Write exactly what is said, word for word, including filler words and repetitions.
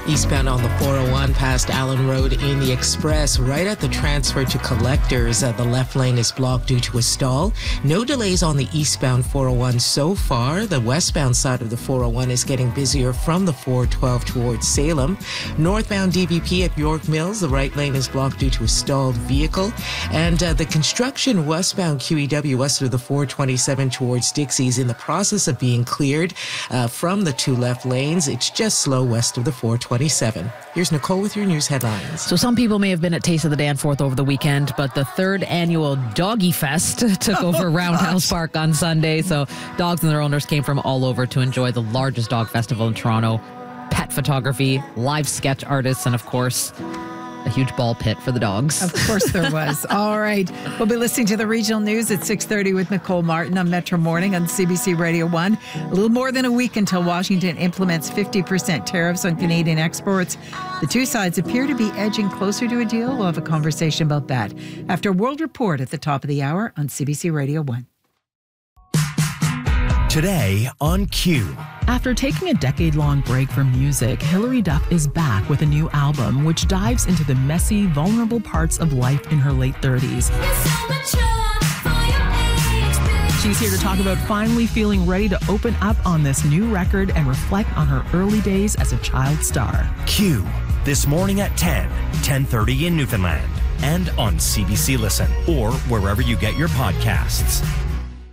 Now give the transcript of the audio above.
Eastbound on the four oh one past Allen Road in the Express, right at the transfer to Collectors. Uh, the left lane is blocked due to a stall. No delays on the eastbound four oh one so far. The westbound side of the four oh one is getting busier from the four twelve towards Salem. Northbound D V P at York Mills, the right lane is blocked due to a stalled vehicle. And uh, the construction westbound Q E W west of the four twenty-seven towards Dixie is in the process of being cleared uh, from the two left lanes. It's just slow west of the four twenty-seven. Here's Nicole with your news headlines. So some people may have been at Taste of the Danforth over the weekend, but the third annual Doggy Fest took over oh, Roundhouse gosh. Park on Sunday. So dogs and their owners came from all over to enjoy the largest dog festival in Toronto. Pet photography, live sketch artists, and of course, a huge ball pit for the dogs. Of course there was. All right. We'll be listening to the regional news at six thirty with Nicole Martin on Metro Morning on C B C Radio one. A little more than a week until Washington implements fifty percent tariffs on Canadian exports. The two sides appear to be edging closer to a deal. We'll have a conversation about that after World Report at the top of the hour on C B C Radio one. Today on Q. After taking a decade-long break from music, Hilary Duff is back with a new album which dives into the messy, vulnerable parts of life in her late thirties. She's here to talk about finally feeling ready to open up on this new record and reflect on her early days as a child star. Q, this morning at ten, ten thirty in Newfoundland, and on C B C Listen, or wherever you get your podcasts.